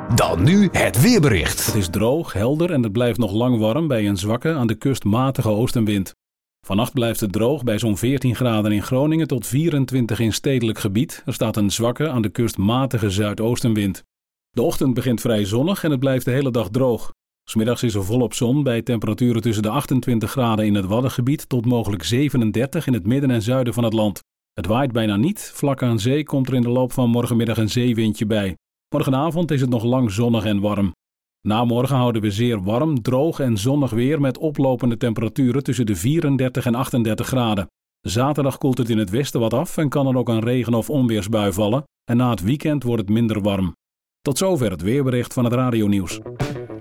Dan nu het weerbericht. Het is droog, helder en het blijft nog lang warm bij een zwakke, aan de kust matige oostenwind. Vannacht blijft het droog bij zo'n 14 graden in Groningen tot 24 in stedelijk gebied. Er staat een zwakke, aan de kust matige zuidoostenwind. De ochtend begint vrij zonnig en het blijft de hele dag droog. 's Middags is er volop zon bij temperaturen tussen de 28 graden in het Waddengebied tot mogelijk 37 in het midden en zuiden van het land. Het waait bijna niet, vlak aan zee komt er in de loop van morgenmiddag een zeewindje bij. Morgenavond is het nog lang zonnig en warm. Na morgen houden we zeer warm, droog en zonnig weer met oplopende temperaturen tussen de 34 en 38 graden. Zaterdag koelt het in het westen wat af en kan er ook een regen- of onweersbui vallen. En na het weekend wordt het minder warm. Tot zover het weerbericht van het Radio Nieuws.